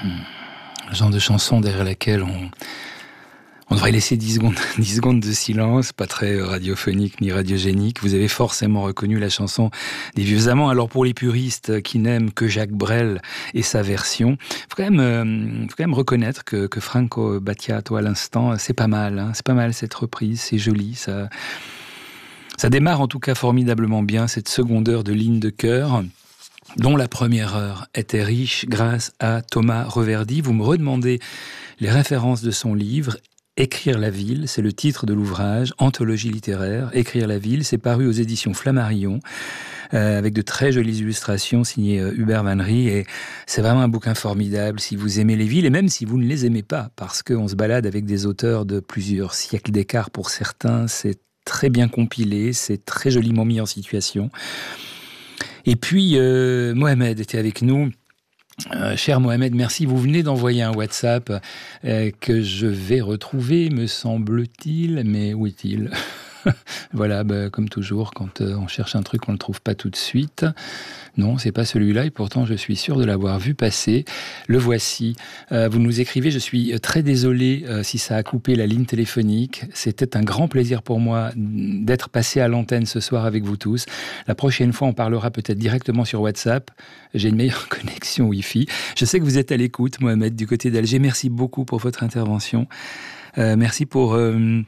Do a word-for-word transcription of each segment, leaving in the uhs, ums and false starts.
Le genre de chanson derrière laquelle on, on devrait laisser dix secondes, dix secondes de silence, pas très radiophonique ni radiogénique. Vous avez forcément reconnu la chanson des Vieux Amants. Alors pour les puristes qui n'aiment que Jacques Brel et sa version, faut quand même, euh, faut quand même reconnaître que, que Franco Battiato à l'instant, c'est pas mal. Hein, c'est pas mal cette reprise, c'est joli, ça, ça démarre en tout cas formidablement bien cette seconde heure de ligne de cœur, dont la première heure était riche grâce à Thomas Reverdy. Vous me redemandez les références de son livre. Écrire la ville, c'est le titre de l'ouvrage, anthologie littéraire. Écrire la ville, c'est paru aux éditions Flammarion, euh, avec de très jolies illustrations signées euh, Hubert Van Rie. Et c'est vraiment un bouquin formidable si vous aimez les villes, et même si vous ne les aimez pas, parce qu'on se balade avec des auteurs de plusieurs siècles d'écart pour certains. C'est très bien compilé, c'est très joliment mis en situation. Et puis, euh, Mohamed était avec nous. Euh, cher Mohamed, merci. Vous venez d'envoyer un WhatsApp euh, que je vais retrouver, me semble-t-il. Mais où est-il ? Voilà, bah, comme toujours, quand euh, on cherche un truc, on ne le trouve pas tout de suite. Non, c'est pas celui-là, et pourtant je suis sûr de l'avoir vu passer. Le voici. Euh, vous nous écrivez, je suis très désolé euh, si ça a coupé la ligne téléphonique. C'était un grand plaisir pour moi d'être passé à l'antenne ce soir avec vous tous. La prochaine fois, on parlera peut-être directement sur WhatsApp. J'ai une meilleure connexion Wi-Fi. Je sais que vous êtes à l'écoute, Mohamed, du côté d'Alger. Merci beaucoup pour votre intervention. Euh, merci pour... Euh,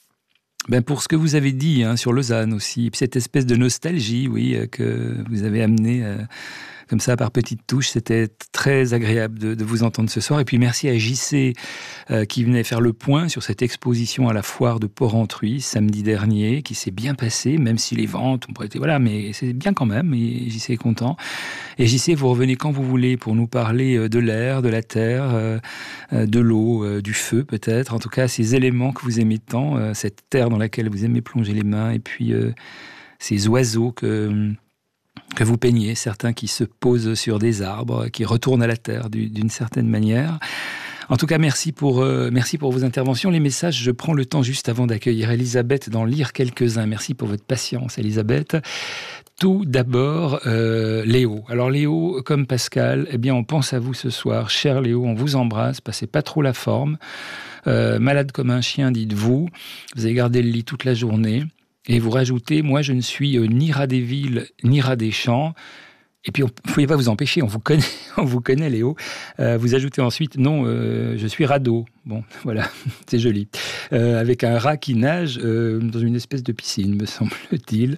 Ben pour ce que vous avez dit hein, sur Lausanne aussi, et puis cette espèce de nostalgie, oui, euh, que vous avez amené euh, comme ça par petites touches, c'était très agréable de, de vous entendre ce soir. Et puis merci à J C euh, qui venait faire le point sur cette exposition à la foire de Porrentruy samedi dernier, qui s'est bien passée, même si les ventes ont pas été voilà, mais c'est bien quand même. Et J C est content. Et J C, vous revenez quand vous voulez pour nous parler de l'air, de la terre, euh, de l'eau, euh, du feu peut-être. En tout cas, ces éléments que vous aimez tant, euh, cette terre dans laquelle vous aimez plonger les mains, et puis euh, ces oiseaux que, que vous peignez, certains qui se posent sur des arbres, qui retournent à la terre d'une certaine manière. En tout cas, merci pour, euh, merci pour vos interventions. Les messages, je prends le temps juste avant d'accueillir Elisabeth d'en lire quelques-uns. Merci pour votre patience, Elisabeth. Tout d'abord, euh, Léo. Alors Léo, comme Pascal, eh bien, on pense à vous ce soir. Cher Léo, on vous embrasse, passez pas trop la forme. Euh, malade comme un chien, dites-vous. Vous avez gardé le lit toute la journée. Et vous rajoutez, moi je ne suis euh, ni rat des villes, ni rat des champs. Et puis, vous ne pouvez pas vous empêcher, on vous connaît, on vous connaît Léo. Euh, vous ajoutez ensuite, non, euh, je suis radeau. Bon, voilà, c'est joli. Euh, avec un rat qui nage euh, dans une espèce de piscine, me semble-t-il.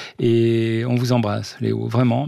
Et on vous embrasse, Léo, vraiment.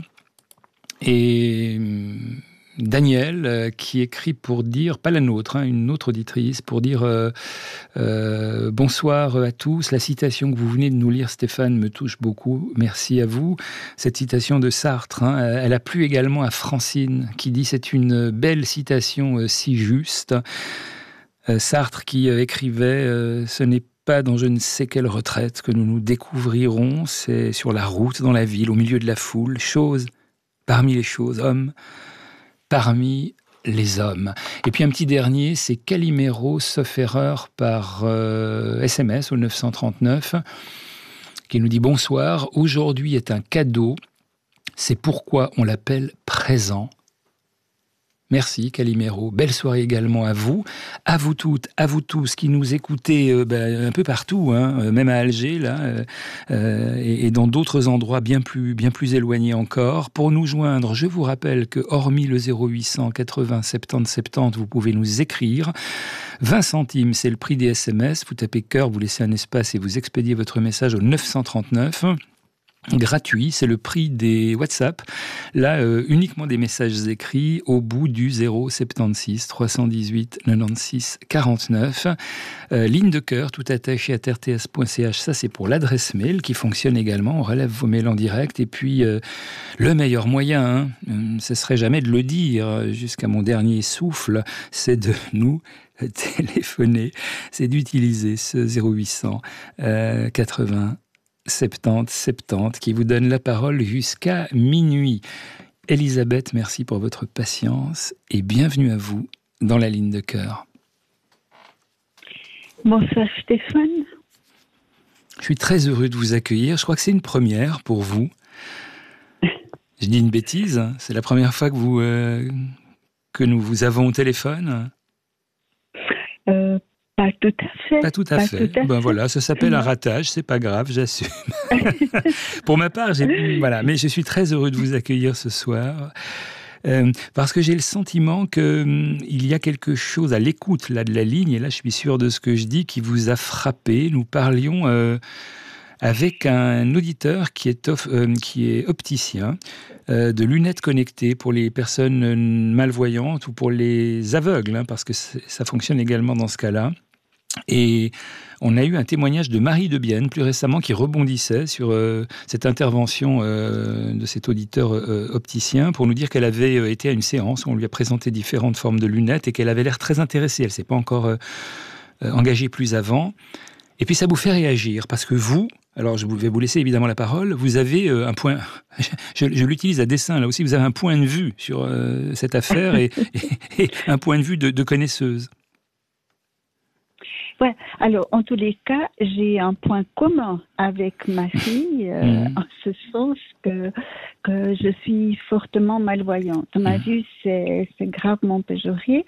Et Daniel, euh, qui écrit pour dire, pas la nôtre, hein, une autre auditrice, pour dire euh, euh, bonsoir à tous. La citation que vous venez de nous lire, Stéphane, me touche beaucoup. Merci à vous. Cette citation de Sartre, hein, elle a plu également à Francine, qui dit c'est une belle citation euh, si juste. Euh, Sartre qui euh, écrivait euh, ce n'est pas dans je ne sais quelle retraite que nous nous découvrirons, c'est sur la route, dans la ville, au milieu de la foule, chose parmi les choses, homme parmi les hommes. Et puis un petit dernier, c'est Calimero, sauf erreur, par euh, S M S au neuf cent trente-neuf, qui nous dit « Bonsoir, aujourd'hui est un cadeau, c'est pourquoi on l'appelle présent ». Merci Calimero. Belle soirée également à vous, à vous toutes, à vous tous qui nous écoutez euh, ben, un peu partout, hein, même à Alger là, euh, euh, et, et dans d'autres endroits bien plus, bien plus éloignés encore. Pour nous joindre, je vous rappelle que hormis le zéro huit cent quatre-vingts soixante-dix soixante-dix, vous pouvez nous écrire. vingt centimes, c'est le prix des S M S. Vous tapez cœur, vous laissez un espace et vous expédiez votre message au neuf cent trente-neuf. Gratuit, c'est le prix des WhatsApp. Là, euh, uniquement des messages écrits au bout du zéro soixante-seize trois cent dix-huit quatre-vingt-seize quarante-neuf. Euh, ligne de cœur, tout attaché à r t s point c h. Ça, c'est pour l'adresse mail qui fonctionne également. On relève vos mails en direct. Et puis, euh, le meilleur moyen, hein, ce serait jamais de le dire jusqu'à mon dernier souffle, c'est de nous téléphoner. C'est d'utiliser ce zéro huit cent quatre-vingts soixante-dix soixante-dix qui vous donne la parole jusqu'à minuit. Elisabeth, merci pour votre patience et bienvenue à vous dans la ligne de cœur. Bonsoir Stéphane. Je suis très heureux de vous accueillir. Je crois que c'est une première pour vous. Je dis une bêtise, c'est la première fois que vous, euh, que nous vous avons au téléphone ? euh, Pas tout à fait. Pas tout à pas fait. Tout à ben fait. voilà, ça s'appelle un ratage, c'est pas grave, j'assume. Pour ma part, j'ai, voilà, mais je suis très heureux de vous accueillir ce soir. Euh, parce que j'ai le sentiment que hum, il y a quelque chose à l'écoute là de la ligne, et là je suis sûr de ce que je dis, qui vous a frappé. Nous parlions euh, avec un auditeur qui est, off, euh, qui est opticien, euh, de lunettes connectées pour les personnes malvoyantes ou pour les aveugles, hein, parce que ça fonctionne également dans ce cas-là. Et on a eu un témoignage de Marie de Bienne, plus récemment, qui rebondissait sur euh, cette intervention euh, de cet auditeur euh, opticien pour nous dire qu'elle avait euh, été à une séance où on lui a présenté différentes formes de lunettes et qu'elle avait l'air très intéressée. Elle ne s'est pas encore euh, euh, engagée plus avant. Et puis ça vous fait réagir, parce que vous, alors je vais vous laisser évidemment la parole, vous avez euh, un point, je, je l'utilise à dessein là aussi, vous avez un point de vue sur euh, cette affaire et, et, et un point de vue de, de connaisseuse. Ouais. Alors, en tous les cas, j'ai un point commun avec ma fille, euh, mmh. en ce sens que, que je suis fortement malvoyante. Ma mmh. vue, c'est, c'est gravement péjorée.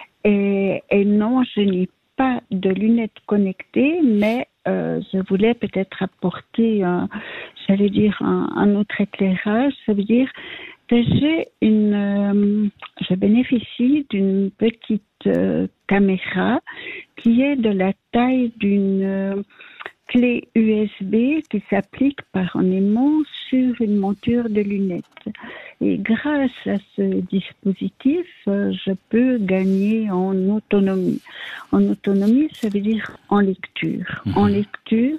Et, et non, je n'ai pas de lunettes connectées, mais euh, je voulais peut-être apporter, un, j'allais dire, un, un autre éclairage. Ça veut dire que j'ai une, euh, je bénéficie d'une petite euh, caméra qui est de la taille d'une euh, clé U S B qui s'applique par un aimant sur une monture de lunettes. Et grâce à ce dispositif, euh, je peux gagner en autonomie. En autonomie, ça veut dire en lecture. Mmh. En lecture,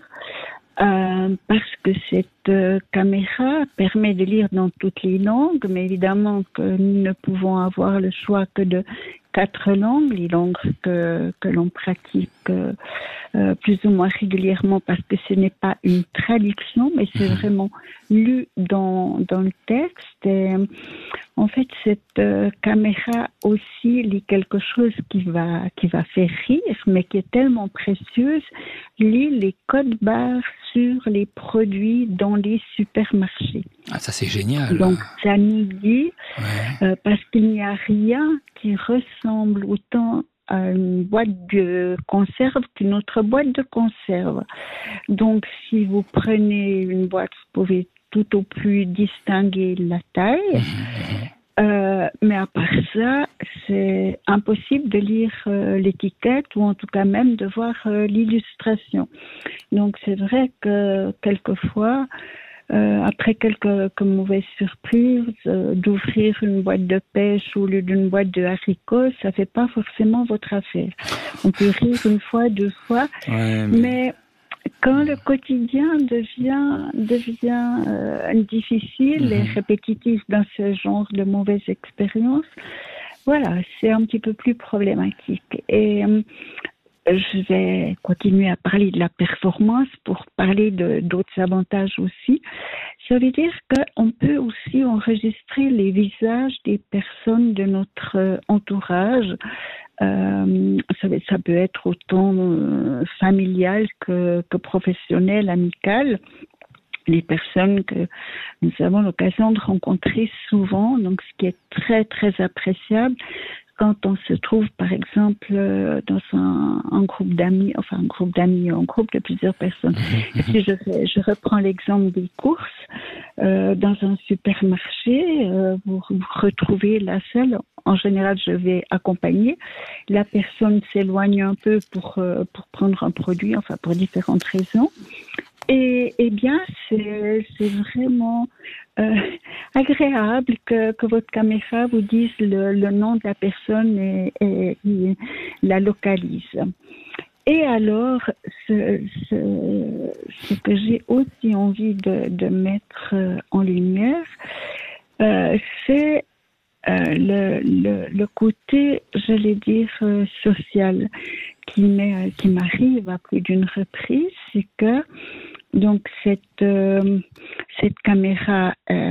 Euh, parce que cette euh, caméra permet de lire dans toutes les langues, mais évidemment que nous ne pouvons avoir le choix que de quatre langues, les langues que, que l'on pratique euh, euh, plus ou moins régulièrement, parce que ce n'est pas une traduction, mais c'est vraiment lu dans, dans le texte. Et, en fait, cette euh, caméra aussi lit quelque chose qui va, qui va faire rire, mais qui est tellement précieuse, lit les codes barres sur les produits dans les supermarchés. Ah, ça c'est génial. Donc ça nous dit, ouais. euh, parce qu'il n'y a rien qui ressemble autant à une boîte de conserve qu'une autre boîte de conserve. Donc si vous prenez une boîte, vous pouvez tout au plus distinguer la taille. Mmh. Euh, mais à part ça, c'est impossible de lire euh, l'étiquette ou en tout cas même de voir euh, l'illustration. Donc c'est vrai que quelquefois, euh, après quelques, quelques mauvaises surprises, euh, d'ouvrir une boîte de pêche au lieu d'une boîte de haricots, ça fait pas forcément votre affaire. On peut rire une fois, deux fois, ouais, mais... mais quand le quotidien devient, devient euh, difficile mmh. et répétitif dans ce genre de mauvaises expériences, voilà, c'est un petit peu plus problématique. Et euh, je vais continuer à parler de la performance pour parler de, d'autres avantages aussi. Ça veut dire qu'on peut aussi enregistrer les visages des personnes de notre entourage. Euh, ça, ça peut être autant euh, familial que, que professionnel, amical. Les personnes que nous avons l'occasion de rencontrer souvent, donc ce qui est très très appréciable quand on se trouve par exemple dans un, un groupe d'amis, enfin un groupe d'amis, un groupe de plusieurs personnes. Si je, je reprends l'exemple des courses, euh, dans un supermarché, euh, vous, vous retrouvez la seule. En général, je vais accompagner. La personne s'éloigne un peu pour euh, pour prendre un produit, enfin pour différentes raisons. Et, et bien, c'est, c'est vraiment euh, agréable que, que votre caméra vous dise le, le nom de la personne et, et, et la localise. Et alors, ce, ce, ce que j'ai aussi envie de, de mettre en lumière, euh, c'est euh, le, le, le côté, j'allais dire, euh, social qui, m'est, qui m'arrive à plus d'une reprise, c'est que donc cette euh, cette caméra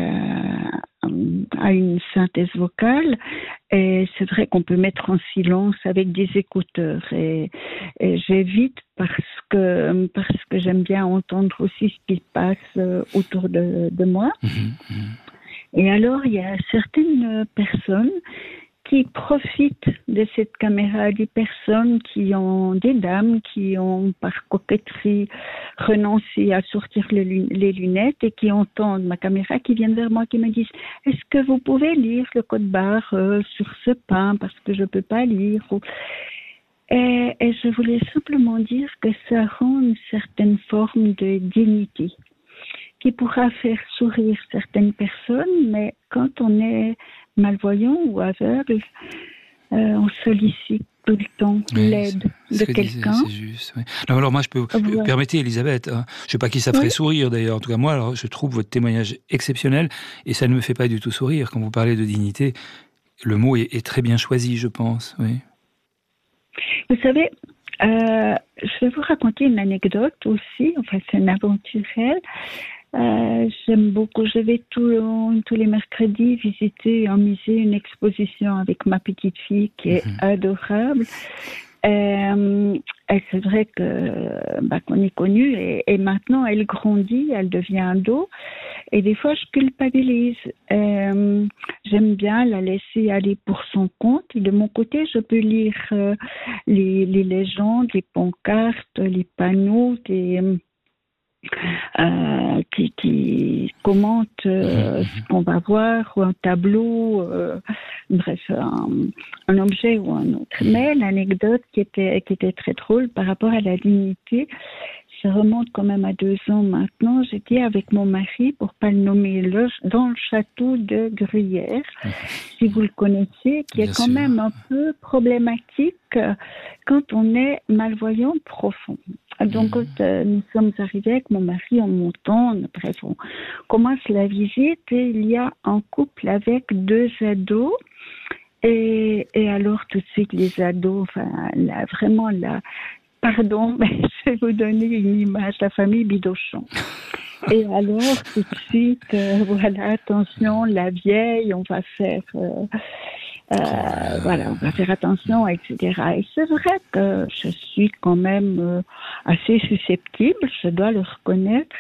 euh, a une synthèse vocale et c'est vrai qu'on peut mettre en silence avec des écouteurs et, et j'évite parce que parce que j'aime bien entendre aussi ce qui passe autour de, de moi. Mmh. Et alors il y a certaines personnes qui profitent de cette caméra, des personnes qui ont, des dames qui ont par coquetterie renoncé à sortir le, les lunettes et qui entendent ma caméra, qui viennent vers moi, qui me disent « Est-ce que vous pouvez lire le code barre euh, sur ce pain parce que je ne peux pas lire ?» et, et je voulais simplement dire que ça rend une certaine forme de dignité qui pourra faire sourire certaines personnes, mais quand on est malvoyant ou aveugle, euh, on sollicite tout le temps oui, l'aide de quelqu'un. C'est juste. Oui. Non, alors moi, je peux ouais. permettez, Elisabeth. Hein, je ne sais pas qui ça ferait oui. sourire d'ailleurs. En tout cas, moi, alors, je trouve votre témoignage exceptionnel et ça ne me fait pas du tout sourire quand vous parlez de dignité. Le mot est, est très bien choisi, je pense. Oui. Vous savez, euh, je vais vous raconter une anecdote aussi. Enfin, c'est une aventurelle. Euh, j'aime beaucoup, je vais tout, tous les mercredis visiter un musée, une exposition avec ma petite fille qui est mmh. adorable. Euh, et c'est vrai que bah, qu'on est connu et, et maintenant elle grandit, elle devient ado et des fois je culpabilise. Euh, j'aime bien la laisser aller pour son compte et de mon côté je peux lire euh, les, les légendes, les pancartes, les panneaux, des Euh, qui, qui commente euh, ce qu'on va voir ou un tableau, euh, bref, un, un objet ou un autre. Mais l'anecdote qui était, qui était très drôle par rapport à la dignité, ça remonte quand même à deux ans maintenant. J'étais avec mon mari, pour pas le nommer, dans le château de Gruyère, si vous le connaissez, qui Bien est quand sûr. même un peu problématique quand on est malvoyant profond. Donc, quand euh, nous sommes arrivés avec mon mari en montant, bref, on commence la visite et il y a un couple avec deux ados. Et, et alors, tout de suite, les ados, enfin, là, vraiment, là, pardon, mais je vais vous donner une image, la famille Bidochon. Et alors, tout de suite, euh, voilà, attention, la vieille, on va faire... Euh, Euh, voilà, on va faire attention, et cetera. Et c'est vrai que je suis quand même euh, assez susceptible, je dois le reconnaître.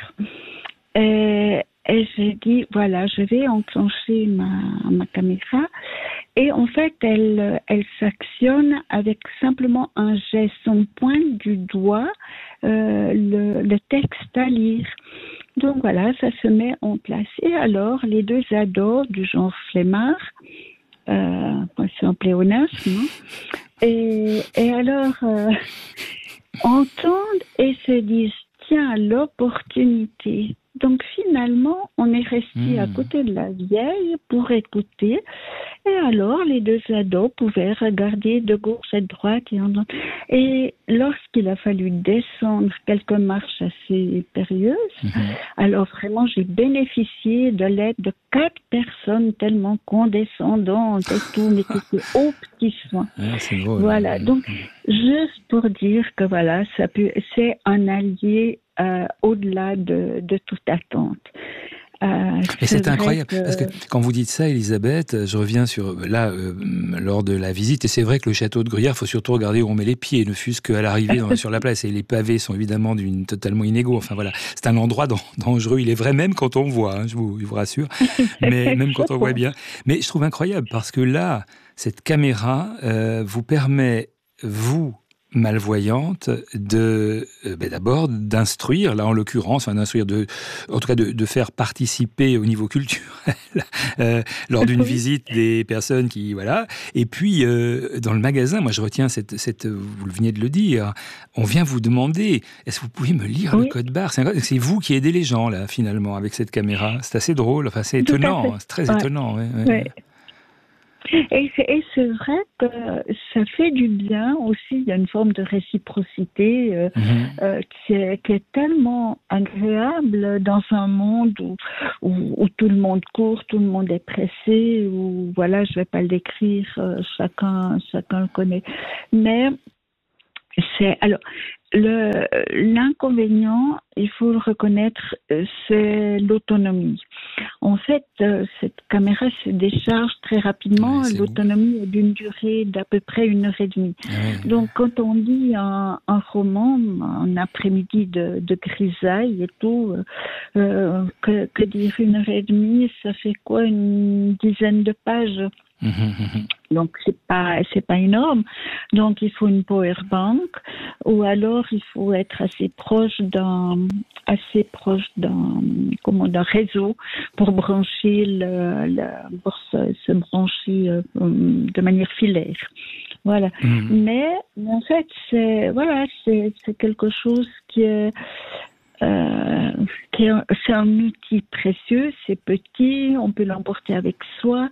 Et, et j'ai dit, voilà, je vais enclencher ma, ma caméra. Et en fait, elle, elle s'actionne avec simplement un geste. On pointe du doigt euh, le, le texte à lire. Donc voilà, ça se met en place. Et alors, les deux ados du genre flemmard, Euh, c'est un pléonasme, hein. et, et alors euh, entendent et se disent tiens, l'opportunité. Donc finalement, on est resté mmh. à côté de la vieille pour écouter. Et alors, les deux ados pouvaient regarder de gauche et de droite. Et, en... et lorsqu'il a fallu descendre quelques marches assez périlleuses, mmh. alors vraiment, j'ai bénéficié de l'aide de quatre personnes tellement condescendantes et tout, mais c'était au petit soin. Ah, c'est drôle, voilà, donc juste pour dire que voilà, ça peut, c'est un allié euh, au-delà de, de toute attente. Euh, et c'est, c'est incroyable, que... parce que quand vous dites ça, Elisabeth, je reviens sur, là, euh, lors de la visite, et c'est vrai que le château de Gruyère, il faut surtout regarder où on met les pieds, ne fût-ce qu'à l'arrivée dans, sur la place, et les pavés sont évidemment d'une, totalement inégaux, enfin voilà, c'est un endroit dangereux, il est vrai même quand on voit, hein, je, vous, je vous rassure, mais même quand on voit bien. Mais je trouve incroyable, parce que là, cette caméra euh, vous permet, vous, malvoyante, de euh, ben d'abord d'instruire, là en l'occurrence, enfin, d'instruire, de, en tout cas de, de faire participer au niveau culturel euh, lors d'une visite des personnes qui, voilà. Et puis euh, dans le magasin, moi je retiens cette, cette, vous veniez de le dire, on vient vous demander, est-ce que vous pouvez me lire oui. le code barre ? C'est, c'est vous qui aidez les gens là finalement avec cette caméra. C'est assez drôle, enfin c'est étonnant, c'est très ouais. étonnant. Ouais, ouais. Ouais. Et c'est, et c'est vrai que ça fait du bien aussi, il y a une forme de réciprocité euh, mmh. euh, qui, est, qui est tellement agréable dans un monde où, où, où tout le monde court, tout le monde est pressé, où voilà, je ne vais pas le décrire, euh, chacun, chacun le connaît. Mais c'est, alors, le, l'inconvénient, il faut le reconnaître, c'est l'autonomie. En fait, cette caméra se décharge très rapidement. Ouais, l'autonomie est d'une durée d'à peu près une heure et demie. Ouais. Donc, quand on lit un, un roman, un après-midi de, de grisaille et tout, euh, que, que dire une heure et demie, ça fait quoi, une dizaine de pages? Donc c'est pas c'est pas énorme. Donc il faut une power bank, ou alors il faut être assez proche d'un assez proche d'un comment d'un réseau pour brancher le, le pour se, se brancher euh, de manière filaire. Voilà. Mmh. Mais en fait c'est voilà c'est c'est quelque chose qui est Euh, c'est un outil précieux, c'est petit, on peut l'emporter avec soi,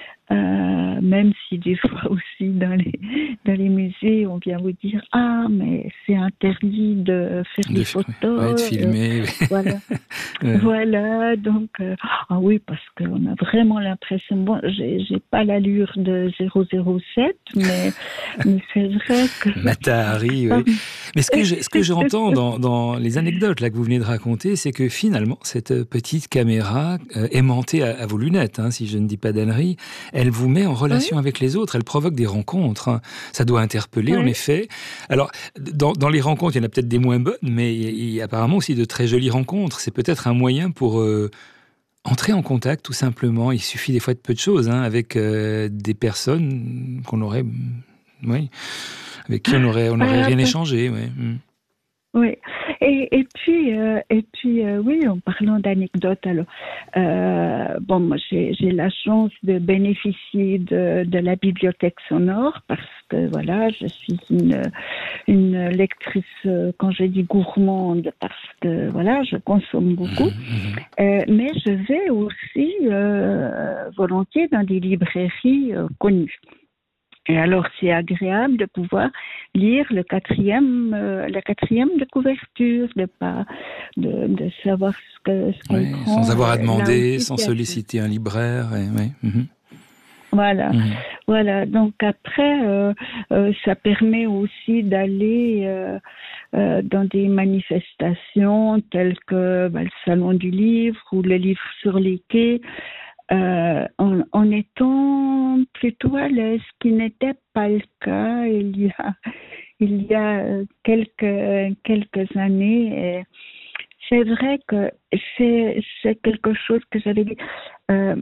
euh, même si des fois aussi dans les, dans les musées, on vient vous dire « Ah, mais c'est interdit de faire de des photos. Ouais, de filmer. Euh, » Voilà. Ouais. Voilà, donc, euh, ah oui, parce qu'on a vraiment l'impression, bon, j'ai, j'ai pas l'allure de zéro zéro sept, mais, mais c'est vrai que... Mata Hari, oui. Mais ce que, je, ce que j'entends dans, dans les anecdotes là, que vous venez de raconter, c'est que finalement, cette petite caméra euh, aimantée à, à vos lunettes, hein, si je ne dis pas d'ânerie, elle vous met en relation oui. avec les autres, elle provoque des rencontres. Hein. Ça doit interpeller, oui. en effet. Alors, dans, dans les rencontres, il y en a peut-être des moins bonnes, mais il y a apparemment aussi de très jolies rencontres. C'est peut-être un moyen pour euh, entrer en contact, tout simplement. Il suffit des fois de peu de choses, hein, avec euh, des personnes qu'on aurait... Oui, avec qui on aurait, on aurait ah, rien échangé. Ouais. Mm. Oui, et, et puis, euh, et puis euh, oui, en parlant d'anecdotes, alors, euh, bon, moi j'ai, j'ai la chance de bénéficier de, de la bibliothèque sonore parce que voilà, je suis une, une lectrice, quand je dis gourmande, parce que voilà, je consomme beaucoup, mmh. euh, mais je vais aussi euh, volontiers dans des librairies euh, connues. Et alors, c'est agréable de pouvoir lire le quatrième, euh, la quatrième de couverture, de pas, de, de savoir ce que, ce qu'on oui, prend. Sans avoir à demander, sans solliciter un libraire. Et, oui. mm-hmm. Voilà, mmh. voilà. Donc après, euh, euh, ça permet aussi d'aller euh, euh, dans des manifestations telles que bah, le Salon du Livre ou le Livre sur les quais. Euh, en, en étant plutôt à l'aise, ce qui n'était pas le cas il y a, il y a quelques, quelques années. Et c'est vrai que c'est, c'est quelque chose que j'avais dit. Euh,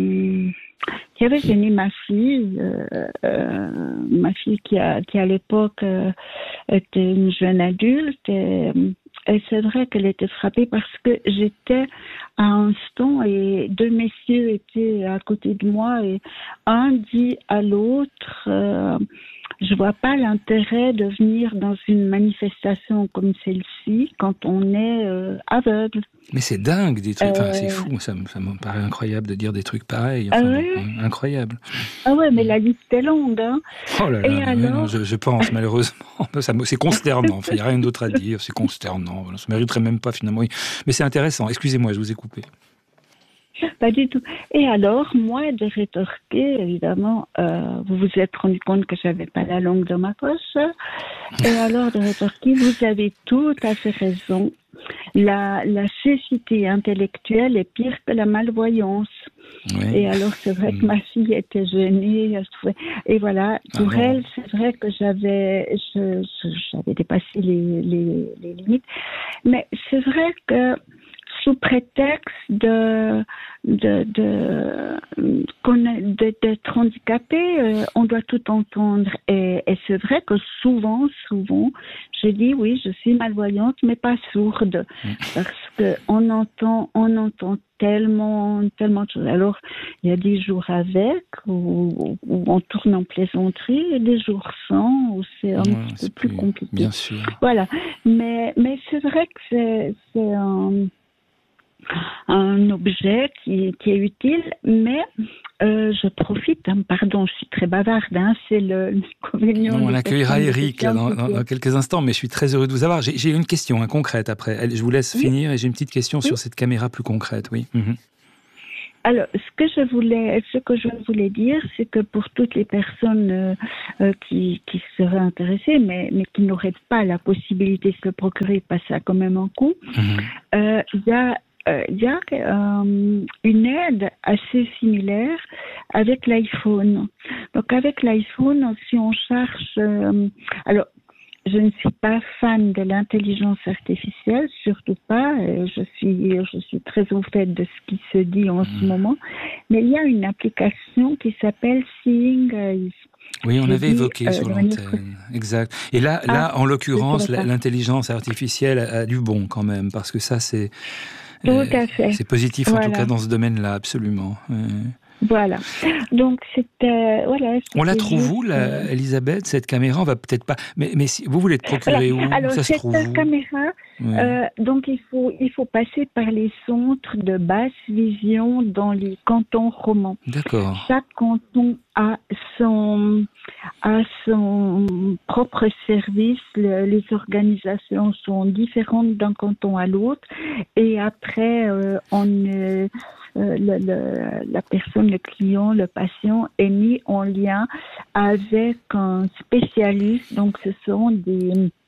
qui avait gêné ma fille, euh, euh, ma fille qui, a, qui à l'époque euh, était une jeune adulte. Et, Et c'est vrai qu'elle était frappée parce que j'étais à un stand et deux messieurs étaient à côté de moi et un dit à l'autre euh, je vois pas l'intérêt de venir dans une manifestation comme celle-ci quand on est euh, aveugle. Mais c'est dingue, des trucs. Euh... Enfin, c'est fou, ça, ça me paraît incroyable de dire des trucs pareils. Enfin, ah ouais bon, incroyable. Ah ouais, mais la liste est longue. Hein. Oh là là, et alors... non, je, je pense malheureusement. Ça, c'est consternant, il n'y a rien d'autre à dire, c'est consternant. Ça ne mériterait même pas finalement. Oui. Mais c'est intéressant, excusez-moi, je vous ai coupé. Pas du tout. Et alors, moi, de rétorquer, évidemment, euh, vous vous êtes rendu compte que j'avais pas la langue dans ma poche. Et alors, de rétorquer, vous avez tout à fait raison. La, la cécité intellectuelle est pire que la malvoyance. Oui. Et alors, c'est vrai que ma fille était gênée. Elle trouvait... Et voilà, pour ah elle, c'est vrai que j'avais, je, je, j'avais dépassé les, les, les limites. Mais c'est vrai que sous prétexte de, de, de, de, d'être handicapé, euh, on doit tout entendre. Et, et c'est vrai que souvent, souvent, je dis oui, je suis malvoyante, mais pas sourde, parce que on entend, on entend tellement, tellement de choses. Alors, il y a des jours avec, où, où on tourne en plaisanterie, et des jours sans, où c'est un ouais, petit peu plus, plus compliqué. Bien sûr. Voilà. Mais, mais c'est vrai que c'est, c'est un, un objet qui, qui est utile, mais euh, je profite, hein, pardon, je suis très bavarde, hein, c'est le, l'inconvénient. Non, on accueillera Eric là, dans, dans, dans quelques instants, mais je suis très heureux de vous avoir. J'ai, j'ai une question hein, concrète après. Je vous laisse oui. finir et j'ai une petite question oui. sur cette caméra plus concrète. Oui. Mm-hmm. Alors, ce que je voulais, ce que je voulais dire, c'est que pour toutes les personnes euh, euh, qui, qui seraient intéressées, mais, mais qui n'auraient pas la possibilité de se procurer, parce que ça a quand même un coût, mm-hmm. euh, il y a il euh, y a euh, une aide assez similaire avec l'iPhone. Donc avec l'iPhone, si on cherche... Euh, alors, je ne suis pas fan de l'intelligence artificielle, surtout pas. Je suis, je suis très au fait de ce qui se dit en mmh. ce moment. Mais il y a une application qui s'appelle Seeing Oui, on J'ai avait dit, évoqué euh, sur de manière l'antenne. Exact. Et là, là, Ah, en je l'occurrence, savais pas. l'intelligence artificielle a, a du bon quand même, parce que ça, c'est Tout euh, à fait. c'est positif en tout cas Voilà. dans ce domaine-là, absolument. Euh, Voilà. Donc, c'était, voilà, On la c'était trouve où, juste. la, euh, Elisabeth, cette caméra? On va peut-être pas. Mais, mais si, vous voulez te Voilà. procurer où? Alors, Ça se cette trouve où? caméra, Oui. euh, donc il faut, il faut passer par les centres de basse vision dans les cantons romans. D'accord. Chaque canton a son, a son propre service. Le- les organisations sont différentes d'un canton à l'autre. Et après, euh, on, euh, euh, le, le- la personne, le client, le patient est mis en lien avec un spécialiste. Donc, ce sont des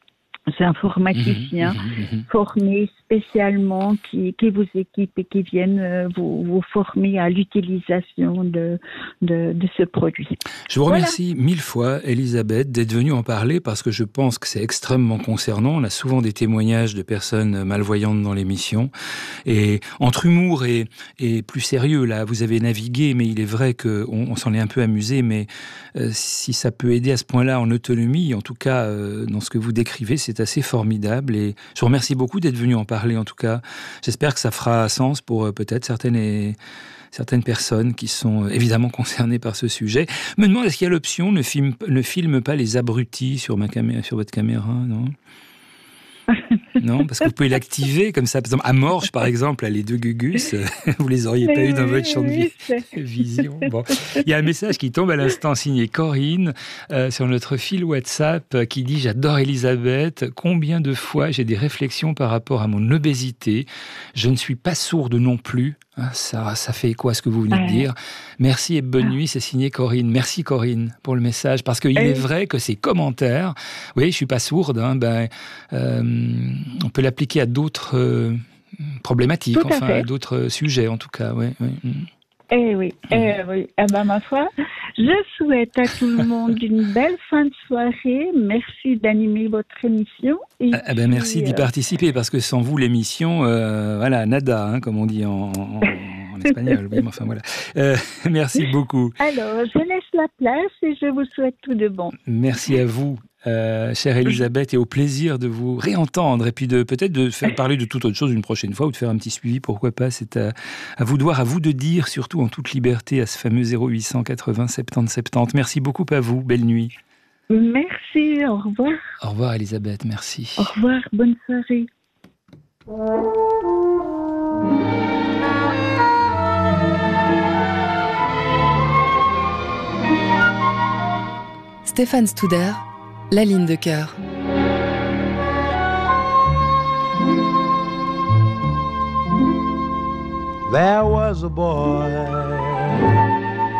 informaticiens Mhm, mhm, mhm. formés spécialement qui, qui vous équipent et qui viennent euh, vous, vous former à l'utilisation de, de, de ce produit. Je vous Voilà. remercie mille fois, Elisabeth, d'être venue en parler parce que je pense que c'est extrêmement concernant. On a souvent des témoignages de personnes malvoyantes dans l'émission. Et entre humour et, et plus sérieux, là, vous avez navigué, mais il est vrai qu'on on, s'en est un peu amusé. Mais euh, si ça peut aider à ce point-là en autonomie, en tout cas, euh, dans ce que vous décrivez, c'est assez formidable. Et je vous remercie beaucoup d'être venu en parler, en tout cas. J'espère que ça fera sens pour euh, peut-être certaines et certaines personnes qui sont évidemment concernées par ce sujet. Je me demande, est-ce qu'il y a l'option ne filme, ne filme pas les abrutis sur, ma caméra, sur votre caméra, non? Non, parce que vous pouvez l'activer comme ça. Par exemple, à Morges, par exemple, là, les deux Gugus, vous les auriez pas Oui, eu dans oui, votre champ de oui, vi- vision. Bon, il y a un message qui tombe à l'instant signé Corinne euh, sur notre fil WhatsApp euh, qui dit: j'adore Elisabeth. Combien de fois j'ai des réflexions par rapport à mon obésité. Je ne suis pas sourde non plus. Hein, ça, ça fait quoi ce que vous venez de dire? Merci et bonne nuit. C'est signé Corinne. Merci Corinne pour le message, parce qu'il est vrai que ces commentaires, oui, je suis pas sourde. Hein, ben, euh, on peut l'appliquer à d'autres euh, problématiques, Tout à enfin fait. à d'autres sujets en tout cas. Ouais, ouais. Eh oui, eh oui. Eh ben, ma foi, je souhaite à tout le monde une belle fin de soirée. Merci d'animer votre émission. Et Ah, ben merci puis, d'y euh, participer, parce que sans vous, l'émission, euh, voilà, nada, hein, comme on dit en, en, en espagnol. Oui, mais enfin voilà. Euh, merci beaucoup. Alors, je laisse la place et je vous souhaite tout de bon. Merci à vous, euh, chère Elisabeth, et au plaisir de vous réentendre, et puis de peut-être de faire parler de toute autre chose une prochaine fois, ou de faire un petit suivi, pourquoi pas. C'est à, à vous de voir, à vous de dire, surtout en toute liberté, à ce fameux zéro huit cent quatre-vingts soixante-dix soixante-dix. Merci beaucoup à vous, belle nuit. Merci, au revoir. Au revoir Elisabeth, merci. Au revoir, bonne soirée. Stéphane Studer, La ligne de cœur. There was a boy